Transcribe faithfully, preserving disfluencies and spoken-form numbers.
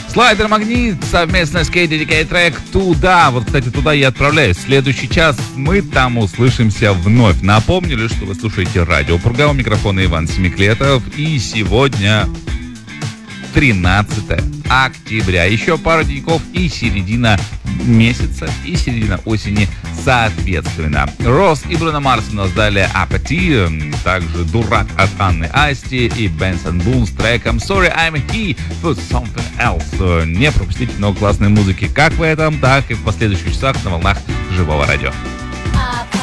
Слайдер Магнит совместно с кей ди ди кей трек «Туда». Вот, кстати, туда я отправляюсь. В следующий час мы там услышимся вновь. Напомню лишь, что вы слушаете радио. Программа «Микрофон» Иван Семиклетов. И сегодня тринадцатое октября. Еще пару деньков и середина месяца, и середина осени соответственно. Росс и Бруно Марс у нас далее «Апати», также «Дурак» от Анны Асти и Бенсон Бун с треком «Sorry I'm Here for Something Else». Не пропустите много классной музыки как в этом, так и в последующих часах на волнах живого радио.